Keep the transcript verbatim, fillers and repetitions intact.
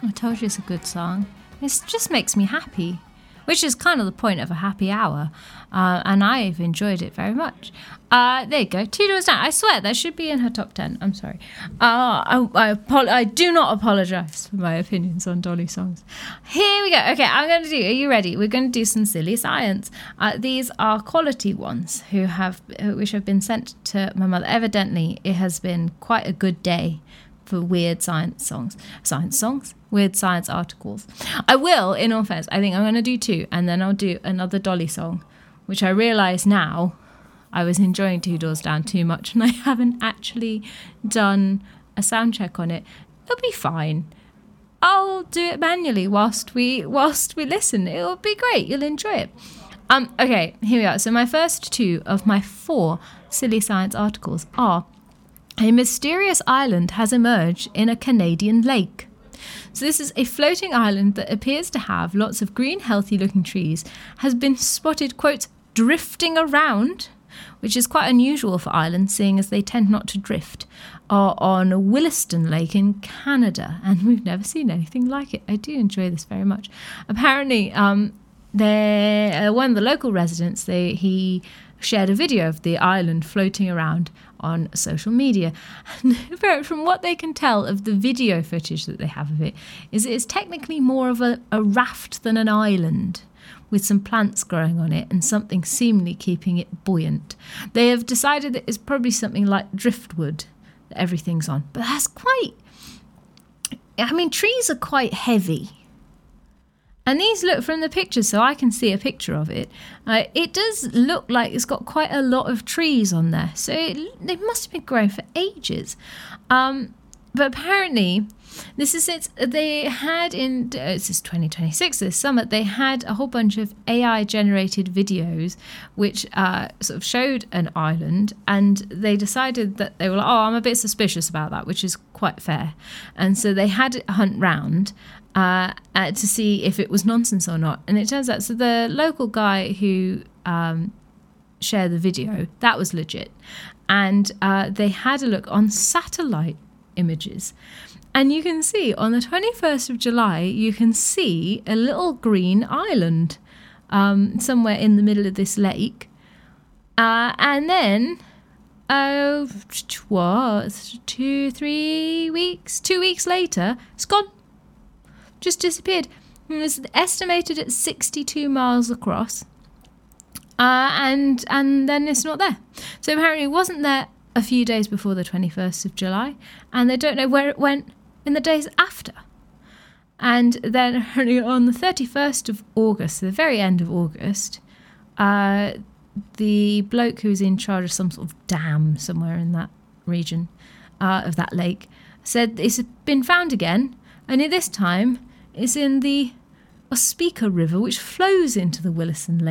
I told you it's a good song. It just makes me happy, which is kind of the point of a happy hour. Uh, and I've enjoyed it very much. Uh, there you go. Two Doors Down. I swear that should be in her top ten. I'm sorry. Uh, I, I, apo- I do not apologise for my opinions on Dolly songs. Here we go. Okay, I'm going to do, are you ready? We're going to do some silly science. Uh, these are quality ones who have, which have been sent to my mother. Evidently, it has been quite a good day for weird science songs. Science songs? Weird science articles. I will, in all fairness, I think I'm going to do two, and then I'll do another Dolly song, which I realise now I was enjoying Two Doors Down too much, and I haven't actually done a sound check on it. It'll be fine. I'll do it manually whilst we whilst we listen. It'll be great. You'll enjoy it. Um. Okay, here we are. So my first two of my four silly science articles are: a mysterious island has emerged in a Canadian lake. So this is a floating island that appears to have lots of green, healthy-looking trees, has been spotted, quote, drifting around, which is quite unusual for islands, seeing as they tend not to drift, are on Williston Lake in Canada, and we've never seen anything like it. I do enjoy this very much. Apparently, um, uh, one of the local residents, they he shared a video of the island floating around on social media. And from what they can tell of the video footage that they have of it, is it's technically more of a, a raft than an island, with some plants growing on it and something seemingly keeping it buoyant. They have decided that it's probably something like driftwood that everything's on. But that's quite... I mean, trees are quite heavy. And these look from the pictures, so I can see a picture of it. Uh, it does look like it's got quite a lot of trees on there. So it, they must have been growing for ages. Um, but apparently... This is it. They had in uh, this is twenty twenty-six. This summer, they had a whole bunch of A I-generated videos which uh, sort of showed an island, and they decided that they were like, "Oh, I'm a bit suspicious about that," which is quite fair. And so they had it hunt round uh, uh, to see if it was nonsense or not. And it turns out, so the local guy who um, shared the video, that was legit, and uh, they had a look on satellite images. And you can see on the twenty-first of July, you can see a little green island um, somewhere in the middle of this lake. Uh, and then, uh, what, two, three weeks, two weeks later, it's gone. Just disappeared. It was estimated at sixty-two miles across. Uh, and and then it's not there. So apparently it wasn't there a few days before the twenty-first of July. And they don't know where it went in the days after. And then on the thirty-first of August, the very end of August, uh, the bloke who was in charge of some sort of dam somewhere in that region uh, of that lake said it's been found again, only this time it's in the Ospika River, which flows into the Williston Lake.